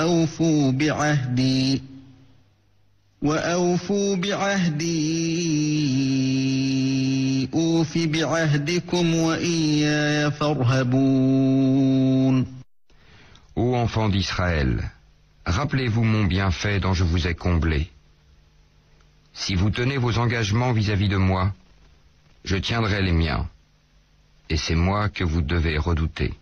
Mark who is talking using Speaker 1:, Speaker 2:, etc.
Speaker 1: وأوفوا بعهدي وأوفوا بعهدي أوف بعهدكم وإياي فارهبون.
Speaker 2: Ô enfants d'Israël, rappelez-vous mon bienfait dont je vous ai comblé. Si vous tenez vos engagements vis-à-vis de moi, je tiendrai les miens, et c'est moi que vous devez redouter.